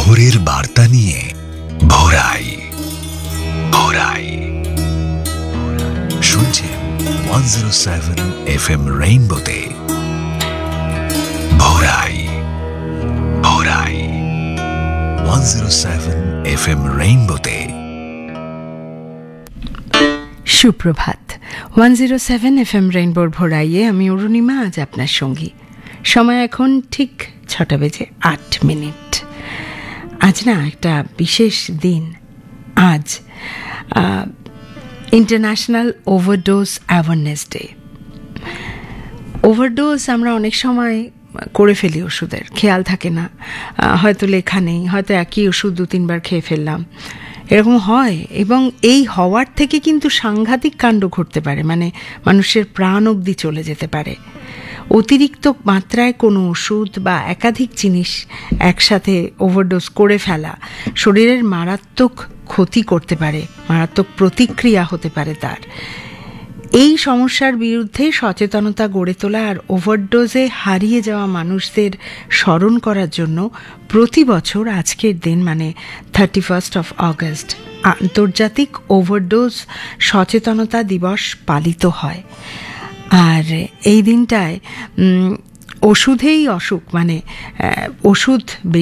ভোরের বার্তা নিয়ে ভোরাই ভোরাই শুনছেন 107 FM রেইনবোতে ভোরাই ভোরাই 107 FM রেইনবোতে। সুপ্রভাত। 107 FM রেইনবোর ভোরাইয়ে আমি অরুণিমা আজ আপনার সঙ্গী। সময় এখন ঠিক 6:08। আজ না একটা বিশেষ দিন। আজ international overdose awareness day. Overdose আমরা অনেক সময় করে ফেলি, ওষুধের খেয়াল থাকে না, হয়তো লেখা নেই, হয়তো একই ওষুধ 2-3 বার খেয়ে ফেললাম, এরকম হয়। এবং এই হওয়ার থেকে কিন্তু সাংঘাতিক কাণ্ড ঘটতে পারে, মানে মানুষের প্রাণ অবধি চলে যেতে পারে। অতিরিক্ত মাত্রায় কোনো ওষুধ বা একাধিক জিনিস একসাথে ওভারডোজ করে ফেলা শরীরের মারাত্মক ক্ষতি করতে পারে, মারাত্মক প্রতিক্রিয়া হতে পারে তার। এই সমস্যার বিরুদ্ধে সচেতনতা গড়ে তোলা আর ওভারডোজে হারিয়ে যাওয়া মানুষদের স্মরণ করার জন্য প্রতি বছর আজকের দিন, মানে 31 অগস্ট, আন্তর্জাতিক ওভারডোজ সচেতনতা দিবস পালিত হয়। আর এই দিনটায় ওষুধেই অসুখ, মানে ওষুধ